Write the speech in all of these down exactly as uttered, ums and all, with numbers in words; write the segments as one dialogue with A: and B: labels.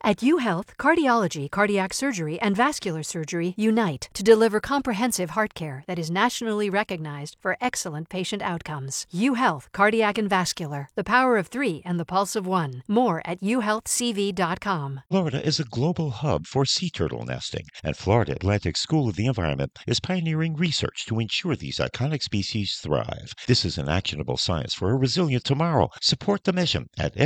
A: At UHealth, cardiology, cardiac surgery, and vascular surgery unite to deliver comprehensive heart care that is nationally recognized for excellent patient outcomes. UHealth, cardiac and vascular, the power of three and the pulse of one. More at u health c v dot com.
B: Florida is a global hub for sea turtle nesting, and Florida Atlantic School of the Environment is pioneering research to ensure these iconic species thrive. This is an actionable science for a resilient tomorrow. Support the mission at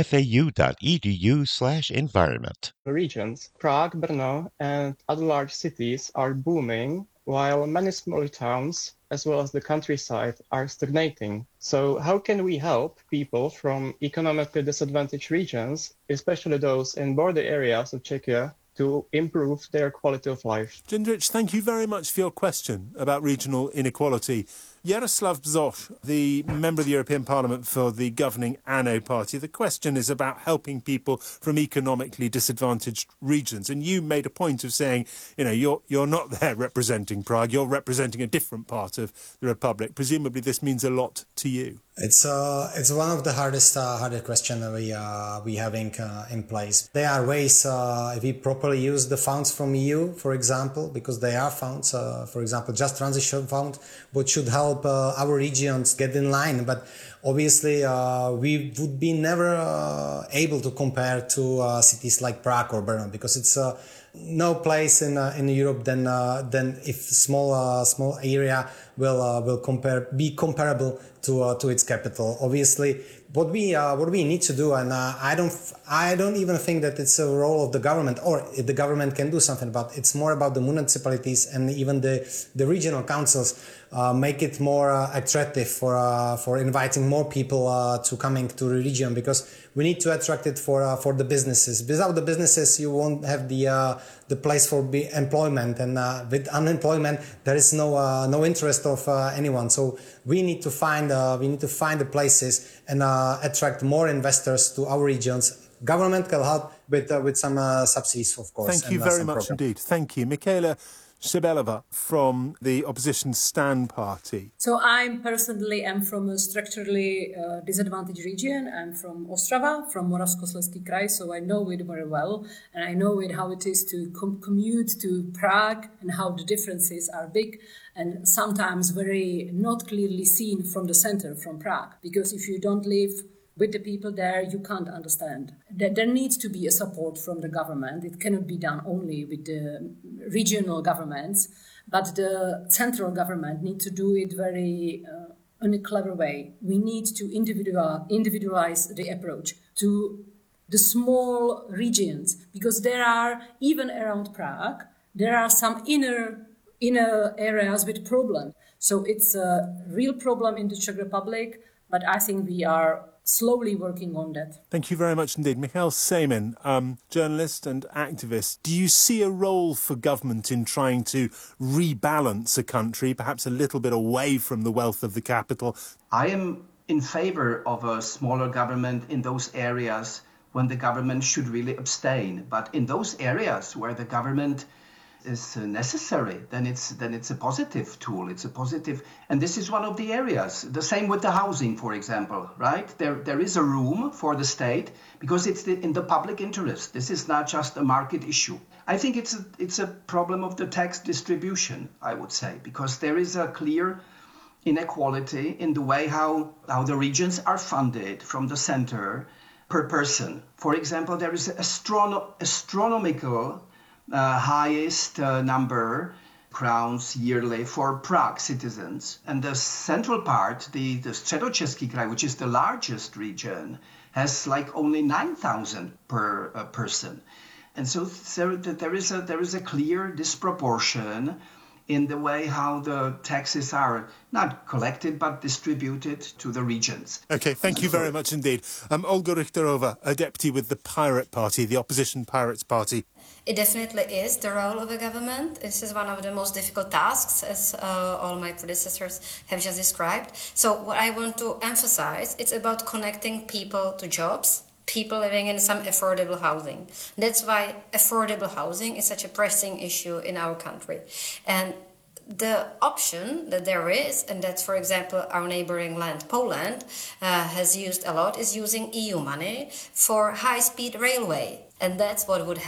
B: fau.edu slash environment.
C: The regions, Prague, Brno, and other large cities are booming, while many smaller towns, as well as the countryside, are stagnating. So how can we help people from economically disadvantaged regions, especially those in border areas of Czechia, to improve their quality of life?
D: Jindrich, thank you very much for your question about regional inequality. Jaroslav Bzoch, the member of the European Parliament for the governing ANO party, the question is about helping people from economically disadvantaged regions. And you made a point of saying, you know, you're you're not there representing Prague, you're representing a different part of the Republic. Presumably this means a lot to you.
E: It's uh, it's one of the hardest uh, hardest questions we uh, we having uh, in place. There are ways uh, if we properly use the funds from E U, for example, because they are funds, uh, for example, Just Transition Fund, which should help uh, our regions get in line. But obviously, uh, we would be never uh, able to compare to uh, cities like Prague or Brno, because it's uh, no place in uh, in Europe than uh, than if small uh, small area will uh, will compare be comparable to uh, to its capital. Obviously, what we uh, what we need to do, and uh, I don't I don't even think that it's a role of the government, or if the government can do something about it. It's more about the municipalities and even the the regional councils. Uh, make it more uh, attractive for uh, for inviting more people uh, to coming to the region, because we need to attract it for uh, for the businesses. Without the businesses, you won't have the uh, the place for be employment, and uh, with unemployment, there is no uh, no interest of uh, anyone. So we need to find uh, we need to find the places and uh, attract more investors to our regions. Government can help with uh, with some uh, subsidies, of course.
D: Thank you
E: and, uh,
D: very much
E: programs.
D: indeed. Thank you, Michaela Shebelova from the opposition Stan party.
F: So I personally am from a structurally uh, disadvantaged region. I'm from Ostrava, from Moravskoslezský kraj, so I know it very well. And I know it how it is to com- commute to Prague and how the differences are big and sometimes very not clearly seen from the center, from Prague. Because if you don't live with the people there, you can't understand. There needs to be a support from the government. It cannot be done only with the regional governments, but the central government needs to do it very uh, in a clever way. We need to individual, individualize the approach to the small regions, because there are, even around Prague, there are some inner inner areas with problem. So it's a real problem in the Czech Republic, but I think we are slowly working on that.
D: Thank you very much indeed. Mikhail Seymin, um, journalist and activist. Do you see a role for government in trying to rebalance a country, perhaps a little bit away from the wealth of the capital?
G: I am in favor of a smaller government in those areas when the government should really abstain. But in those areas where the government is necessary, then it's then it's a positive tool. It's a positive, and this is one of the areas. The same with the housing, for example, right? There there is a room for the state because it's the, in the public interest. This is not just a market issue. I think it's a, it's a problem of the tax distribution, I would say, because there is a clear inequality in the way how how the regions are funded from the center per person. For example, there is astrono- astronomical Uh, highest uh, number crowns yearly for Prague citizens. And the central part, the, the Středočeský kraj, which is the largest region, has like only nine thousand per uh, person. And so there, there, is a, there is a clear disproportion in the way how the taxes are not collected but distributed to the regions.
D: OK, thank you very much indeed. Um, Olga Richterova, a deputy with the Pirate Party, the opposition Pirates Party.
H: It definitely is the role of the government. This is one of the most difficult tasks, as uh, all my predecessors have just described. So what I want to emphasize, it's about connecting people to jobs, people living in some affordable housing. That's why affordable housing is such a pressing issue in our country. And the option that there is, and that's, for example, our neighboring land, Poland, uh, has used a lot, is using E U money for high-speed railway. And that's what would